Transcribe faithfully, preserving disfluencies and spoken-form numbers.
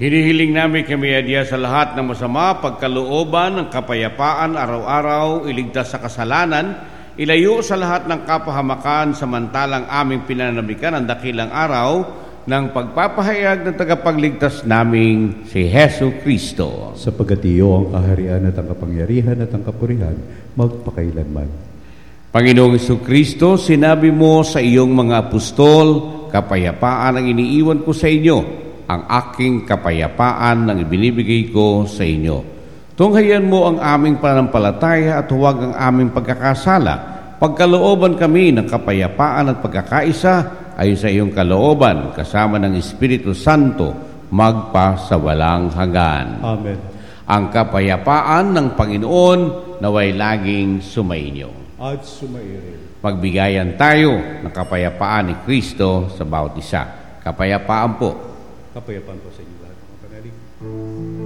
Hinihiling namin kami adya sa lahat ng masama, pagkalooban ng kapayapaan araw-araw, iligtas sa kasalanan, ilayo sa lahat ng kapahamakan, samantalang aming pinananabikan ang dakilang araw ng pagpapahayag ng tagapagligtas naming si Hesu Kristo. Sapagkat iyo ang kaharian at ang kapangyarihan at ang kapurihan magpakailanman. Panginoong Hesu Kristo, sinabi mo sa iyong mga apostol, kapayapaan ang iniiwan ko sa inyo, ang aking kapayapaan ang ibinibigay ko sa inyo. Tunghayan mo ang aming pananampalataya at huwag ang aming pagkakasala. Pagkalooban kami ng kapayapaan at pagkakaisa ay sa iyong kalooban, kasama ng Espiritu Santo, magpa sa walang hanggan. Amen. Ang kapayapaan ng Panginoon naway laging sumainyo. At sumairin. Magbigayan tayo ng kapayapaan ni Kristo sa bawat isa. Kapayapaan po. Kapayapaan po sa inyo lahat, mga panalig.